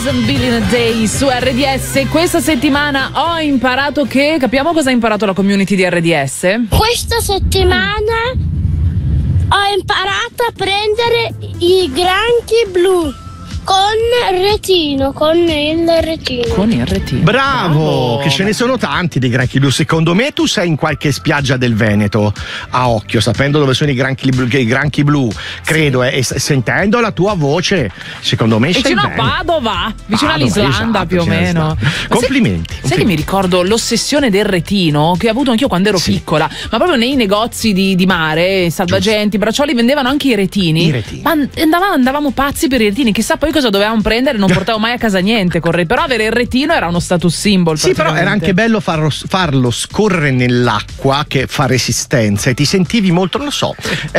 Hasn't Been in a Day su RDS. Questa settimana ho imparato che... Capiamo cosa ha imparato la community di RDS? Questa settimana ho imparato a prendere i granchi blu con il retino. Con il retino. Bravo, che ce ne sono tanti di granchi blu. Secondo me tu sei in qualche spiaggia del Veneto a occhio, sapendo dove sono i granchi blu, credo, e sentendo la tua voce, secondo me sei vicino a bene. Padova, vicino all'Islanda, più o meno. Complimenti. Sai che mi ricordo l'ossessione del retino che ho avuto anch'io quando ero piccola, ma proprio nei negozi di mare, Salvagenti, Braccioli vendevano anche i retini. Ma andavamo pazzi per i retini, chissà poi cosa dovevamo prendere, non portavo mai a casa niente, però avere il retino era uno status symbol. Sì, però era anche bello farlo scorrere nell'acqua che fa resistenza e ti sentivi molto, non lo so,